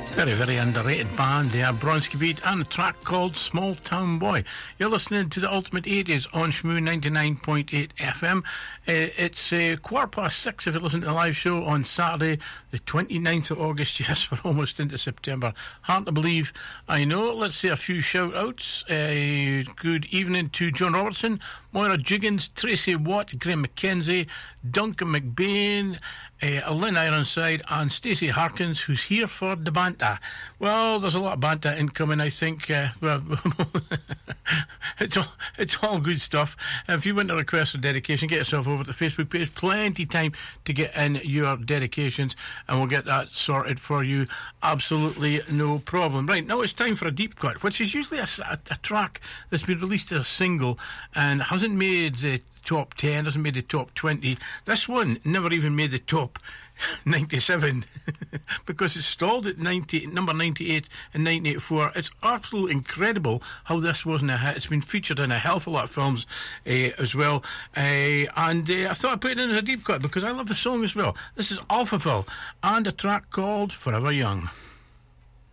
Very, very underrated band. They are Bronski Beat and a track called Small Town Boy. You're listening to the Ultimate 80s on Shmoo 99.8 FM. It's 6:15 if you listen to the live show on Saturday, the 29th of August. Yes, we're almost into September. Hard to believe, I know. Let's say a few shout-outs. Good evening to John Robertson, Moira Jiggins, Tracy Watt, Graham McKenzie, Duncan McBain, Lynn Ironside and Stacey Harkins, who's here for the banter. Well, there's a lot of banter incoming, I think. Well, it's all good stuff. If you want to request a dedication, get yourself over to the Facebook page. Plenty time to get in your dedications, and we'll get that sorted for you. Absolutely no problem. Right, now it's time for a deep cut, which is usually a track that's been released as a single and hasn't made the top 10, hasn't made the top 20. This one never even made the top 97 because it stalled at number 98 and 1984. It's absolutely incredible how this wasn't a hit. It's been featured in a hell of a lot of films as well, and I thought I'd put it in as a deep cut because I love the song as well. This is Alphaville and a track called Forever Young.